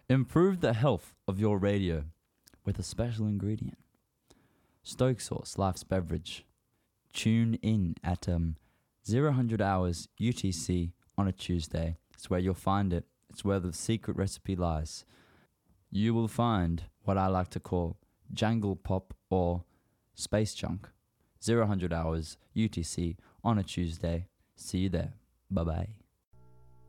Improve the health of your radio with a special ingredient. Stoke Sauce, Life's Beverage. Tune in at 0000 hours UTC on a Tuesday. It's where you'll find it. It's where the secret recipe lies. You will find what I like to call jangle pop or space junk. 0000 hours UTC on a Tuesday. See you there. Bye-bye.